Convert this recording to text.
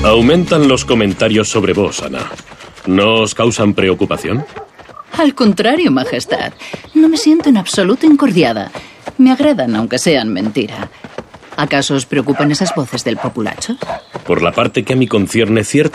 Aumentan los comentarios sobre vos, Ana. ¿No os causan preocupación? Al contrario, Majestad. No me siento en absoluto incordiada. Me agradan, aunque sean mentira. ¿Acaso os preocupan esas voces del populacho? Por la parte que a mí concierne, cierto.